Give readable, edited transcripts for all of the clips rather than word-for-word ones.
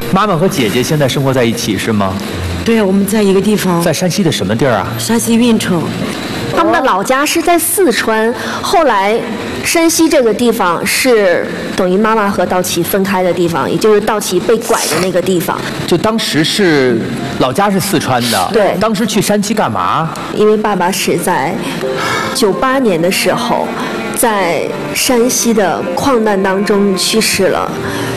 妈妈和姐姐现在生活在一起是吗？ 对，我们在一个地方。 在山西的什么地儿啊？ 山西运城。 他们的老家是在四川，后来山西这个地方是等于妈妈和道奇分开的地方，也就是道奇被拐的那个地方。 就当时是老家是四川的， 对。 当时去山西干嘛？ 因为爸爸是在98年的时候，在山西的矿难当中去世了。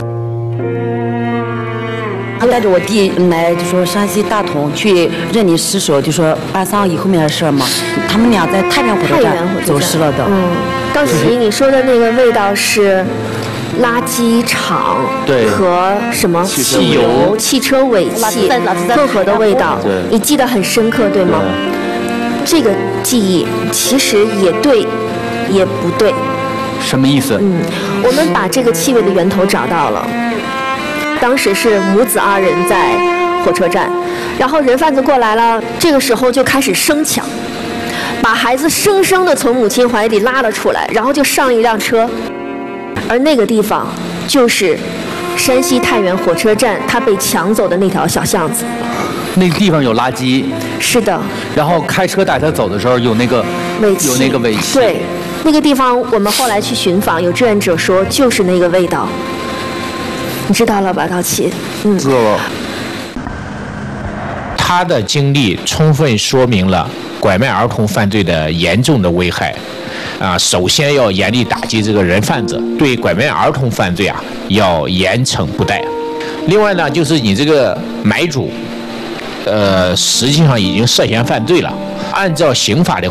他带着我弟来，就说山西大同去认领尸首，就说办丧仪后面的事嘛。他们俩在太原火车站走失了的。 道奇，你说的那个味道是垃圾场和什么汽油、汽车尾气混合的味道，你记得很深刻，对吗？这个记忆其实也对，也不对。 什么意思？ 我们把这个气味的源头找到了。当时是母子2人在火车站，然后人贩子过来了，这个时候就开始生抢，把孩子生生的从母亲怀里拉了出来，然后就上一辆车，而那个地方就是山西太原火车站他被抢走的那条小巷子。 那个地方有垃圾。 是的。 然后开车带他走的时候有那个尾气。 对，那个地方我们后来去寻访，有志愿者说就是那个味道。你知道了吧，道奇？ 知道了。 他的经历充分说明了拐卖儿童犯罪的严重的危害。首先要严厉打击这个人贩子，对拐卖儿童犯罪要严惩不贷。另外呢，就是你这个买主，实际上已经涉嫌犯罪了，按照刑法的